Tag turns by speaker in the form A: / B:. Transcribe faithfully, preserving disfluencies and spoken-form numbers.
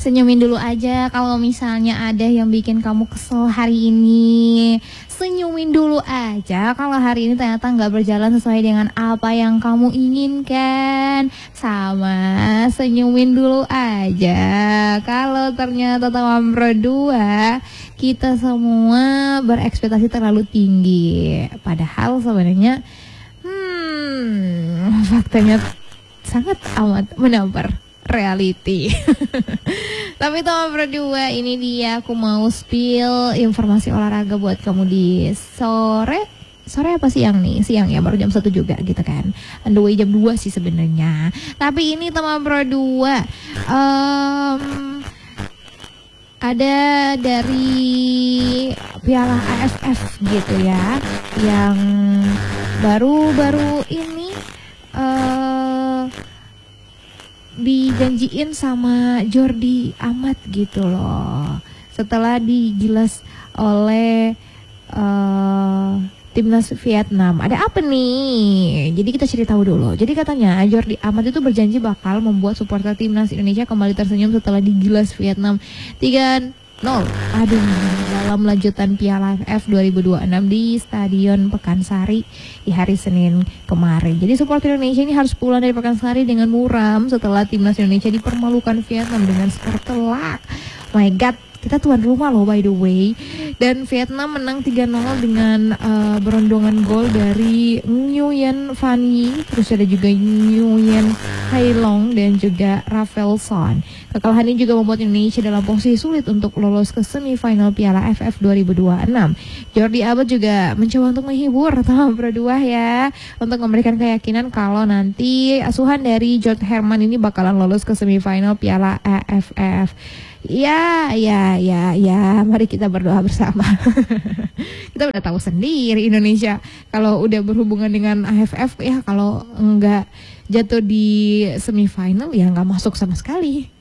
A: senyumin dulu aja. Kalau misalnya ada yang bikin kamu kesel hari ini, senyumin dulu aja. Kalau hari ini ternyata nggak berjalan sesuai dengan apa yang kamu inginkan, sama senyumin dulu aja. Kalau ternyata teman berdua kita semua berekspektasi terlalu tinggi, padahal sebenarnya hmm, faktanya sangat amat menampar reality. Tapi teman berdua, ini dia aku mau spill informasi olahraga buat kamu di sore. Sore apa siang nih? Siang ya, baru jam satu juga gitu kan. On the way jam dua sih sebenarnya. Tapi ini teman berdua, um, ada dari Piala A F F gitu ya, yang baru-baru ini uh, dijanjiin sama Jordi Amat gitu loh, setelah digilas oleh uh, timnas Vietnam. Ada apa nih? Jadi kita cerita dulu. Jadi katanya Jordi Amat itu berjanji bakal membuat supporter timnas Indonesia kembali tersenyum setelah digilas Vietnam tiga nol. Aduh, dalam lanjutan Piala A F F dua ribu dua puluh enam di Stadion Pekansari di hari Senin kemarin. Jadi supporter Indonesia ini harus pulang dari Pekansari dengan muram setelah timnas Indonesia dipermalukan Vietnam dengan skor telak. Oh my god, kita tuan rumah loh by the way. Dan Vietnam menang tiga nol dengan uh, berondongan gol dari Nguyen Van Nhi, terus ada juga Nguyen Hai Long dan juga Rafael Son. Kekalahan ini juga membuat Indonesia dalam posisi sulit untuk lolos ke semifinal Piala A F F dua ribu dua puluh enam. Jordi Amat juga mencoba untuk menghibur teman berdua ya, untuk memberikan keyakinan kalau nanti asuhan dari John Herman ini bakalan lolos ke semifinal Piala A F F. Ya, ya, ya, ya, mari kita berdoa bersama. Kita udah tahu sendiri Indonesia kalau udah berhubungan dengan A F F ya, kalau enggak jatuh di semifinal ya enggak masuk sama sekali.